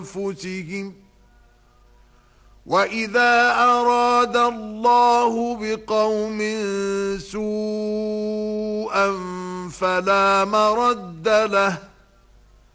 أنفسهم وإذا أراد الله بقوم سوءا فلا مرد له